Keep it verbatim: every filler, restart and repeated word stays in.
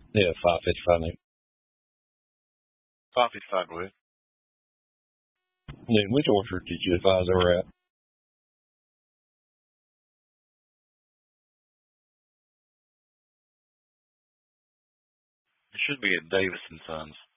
Yeah, five fifty-five. Nick. five fifty-five, go ahead. Nick, which orchard did you advise they were at? It should be at Davis and Sons.